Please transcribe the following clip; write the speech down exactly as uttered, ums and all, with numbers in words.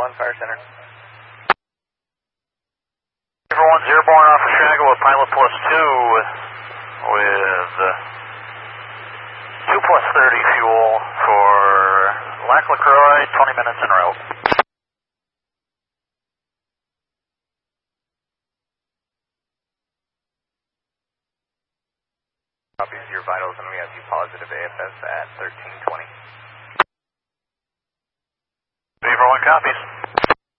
one, Fire Center. Beaver one's airborne off of Chicago with pilot plus two with uh, two plus thirty fuel for Lac LaCroix, twenty minutes en route. Copies your vitals, and we have you positive A F S at thirteen twenty. Beaver one copies.